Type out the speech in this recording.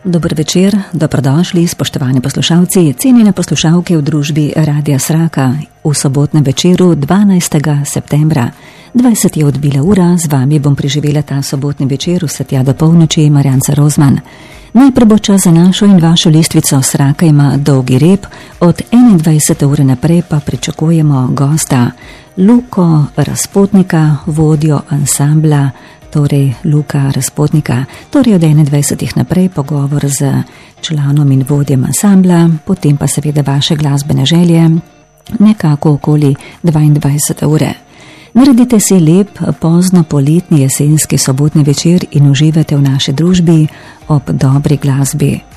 Dober večer, dobrodošli, spoštovani poslušalci, cenjene poslušalke v družbi Radia Sraka v sobotnem večeru 12. septembra. 20 je odbila ura, z vami bom preživela ta sobotni večer vse tja do polnoči, Marjanca Rozman. Najprej bo čas za našo in vašo listvico. Sraka ima dolgi rep, od 21. ure naprej pa pričakujemo gosta Luko Razpotnika, vodjo ansambla, torej Luka Razpotnika, torej od 21. naprej pogovor z članom in vodjem ansambla, potem pa seveda vaše glasbene želje, nekako okoli 22. ure. Naredite si lep, pozno poletni jesenski sobotni večer in uživajte v naši družbi ob dobri glasbi.